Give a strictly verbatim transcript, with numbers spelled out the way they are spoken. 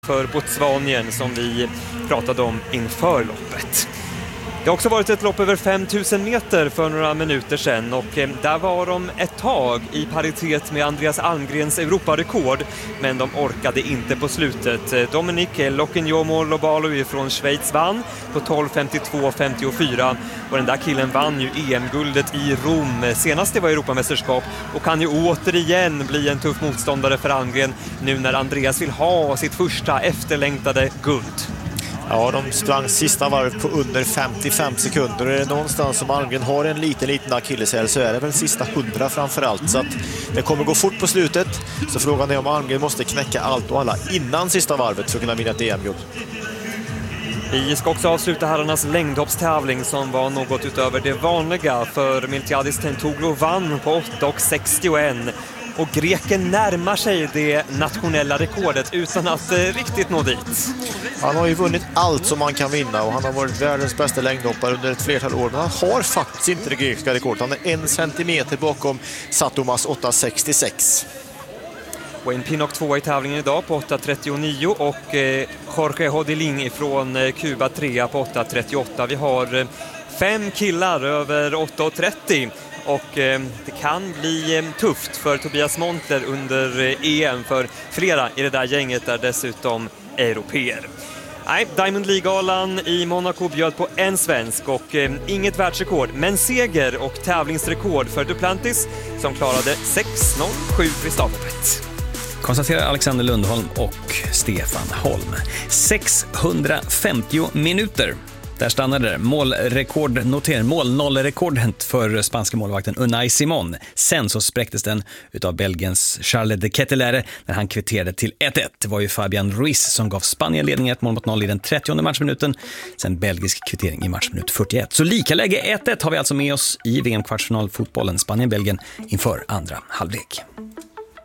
för Botswanien som vi pratade om inför loppet. Det har också varit ett lopp över fem tusen meter för några minuter sedan och där var de ett tag i paritet med Andreas Almgrens Europarekord, men de orkade inte på slutet. Dominique Lokenjomo Lobalo från Schweiz vann på tolv femtiotvå femtiofyra och den där killen vann ju E M-guldet i Rom senast det var Europamästerskap och kan ju återigen bli en tuff motståndare för Almgren nu när Andreas vill ha sitt första efterlängtade guld. Ja, de sprang sista varv på under femtiofem sekunder. Är det någonstans som Almgren har en liten, liten akilleshäl så är det väl sista hundra framförallt. Så att det kommer gå fort på slutet. Så frågan är om Almgren måste knäcka allt och alla innan sista varvet för att kunna vinna ett E M-guld. Vi ska också avsluta herrarnas längdhoppstävling som var något utöver det vanliga, för Miltiadis Tentoglou vann på åtta sextioett. Och greken närmar sig det nationella rekordet utan att eh, riktigt nå dit. Han har ju vunnit allt som man kan vinna och han har varit världens bästa längdhoppare under ett flertal år. Men han har faktiskt inte det grekiska rekordet. Han är en centimeter bakom Satomas åtta sextiosex. Wayne Pinnock tvåa i tävlingen idag på åtta trettionio och eh, Jorge Hodelin från eh, Kuba trea på åtta trettioåtta. Vi har eh, fem killar över åtta trettio. Och eh, det kan bli eh, tufft för Tobias Montler under eh, E M, för flera i det där gänget är dessutom europeer. Nej, Diamond League-galan i Monaco bjöd på en svensk och eh, inget världsrekord, men seger och tävlingsrekord för Duplantis som klarade sex noll sju vid startloppet. Konstaterar Alexander Lundholm och Stefan Holm. sexhundrafemtio minuter. Där stannade det. Målrekord noter, mål-noll-rekordet för spanska målvakten Unai Simon. Sen så spräcktes den utav Belgiens Charles de Ketelaere när han kvitterade till ett ett. Det var ju Fabian Ruiz som gav Spanien ledning ett mål mot noll i den trettionde matchminuten. Sen belgisk kvittering i matchminut fyrtioett. Så lika läge ett ett har vi alltså med oss i V M-kvartsfinalfotbollen Spanien-Belgien inför andra halvlek.